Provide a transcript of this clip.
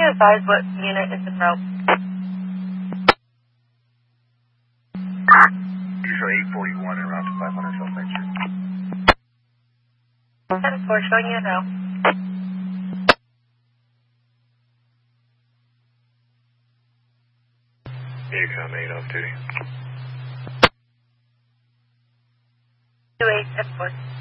you advise what unit is in route? Usually 841 and route to 500 South Main Street. 10-4, showing you now. Yukon 8 off duty. 28, 10-4.